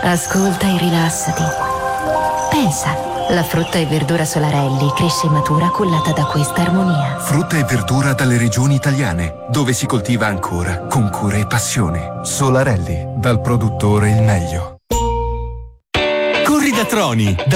Ascolta e rilassati. Pensa, la frutta e verdura Solarelli cresce e matura cullata da questa armonia. Frutta e verdura dalle regioni italiane, dove si coltiva ancora con cura e passione. Solarelli, dal produttore il meglio. Corri da Troni,